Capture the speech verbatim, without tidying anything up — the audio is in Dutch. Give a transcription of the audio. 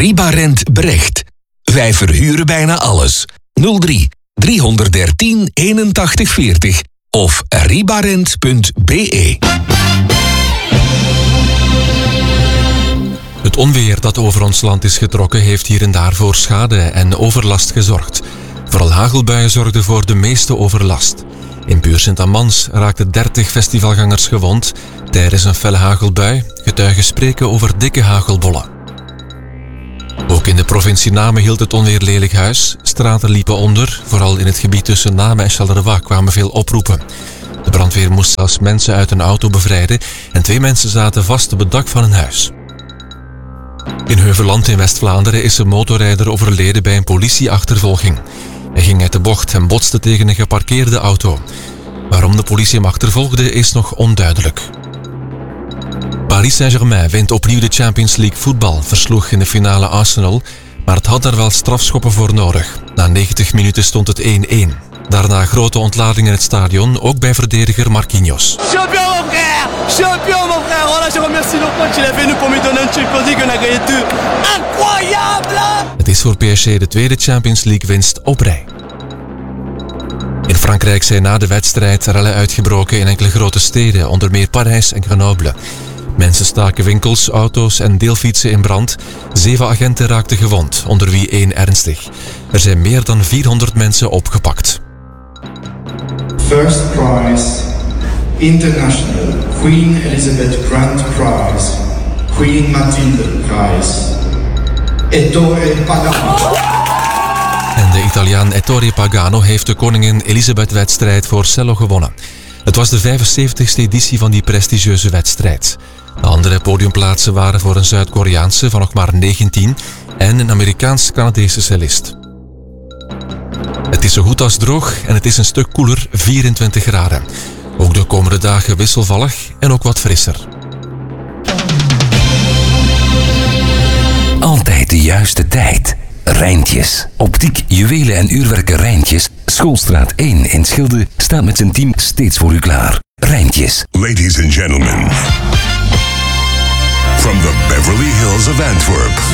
Ribarent Brecht. Wij verhuren bijna alles. nul drie driehonderddertien eenentachtig veertig of ribarent punt b e. Het onweer dat over ons land is getrokken heeft hier en daar voor schade en overlast gezorgd. Vooral hagelbuien zorgden voor de meeste overlast. In Puur Sint-Amans raakten dertig festivalgangers gewond tijdens een felle hagelbui. Getuigen spreken over dikke hagelbollen. Ook in de provincie Namen hield het onweer lelijk huis. Straten liepen onder, vooral in het gebied tussen Namen en Charleroi kwamen veel oproepen. De brandweer moest zelfs mensen uit een auto bevrijden en twee mensen zaten vast op het dak van een huis. In Heuveland in West-Vlaanderen is een motorrijder overleden bij een politieachtervolging. Hij ging uit de bocht en botste tegen een geparkeerde auto. Waarom de politie hem achtervolgde is nog onduidelijk. Paris Saint-Germain wint opnieuw de Champions League voetbal, versloeg in de finale Arsenal, maar het had daar wel strafschoppen voor nodig. Na negentig minuten stond het één-één. Daarna grote ontlading in het stadion, ook bij verdediger Marquinhos. Champion mon frère! Champion mon frère! Oh là, je remercie le coach, il est venu pour me donner une Champions League, on a gagné deux. Incroyable! Het is voor P S G de tweede Champions League winst op rij. In Frankrijk zijn na de wedstrijd rellen uitgebroken in enkele grote steden, onder meer Parijs en Grenoble. Mensen staken winkels, auto's en deelfietsen in brand. Zeven agenten raakten gewond, onder wie één ernstig. Er zijn meer dan vierhonderd mensen opgepakt. First prize, International Queen Elizabeth Grand Prize, Queen Mathilde Prize, Ettore Pagano. En de Italiaan Ettore Pagano heeft de Koningin Elisabeth-wedstrijd voor cello gewonnen. Het was de vijfenzeventigste editie van die prestigieuze wedstrijd. De andere podiumplaatsen waren voor een Zuid-Koreaanse van nog maar negentien en een Amerikaans-Canadese cellist. Het is zo goed als droog en het is een stuk koeler, vierentwintig graden. Ook de komende dagen wisselvallig en ook wat frisser. Altijd de juiste tijd. Rijntjes. Optiek, juwelen en uurwerken Rijntjes. Schoolstraat één in Schilde staat met zijn team steeds voor u klaar. Rijntjes. Ladies and gentlemen, from the Beverly Hills of Antwerp.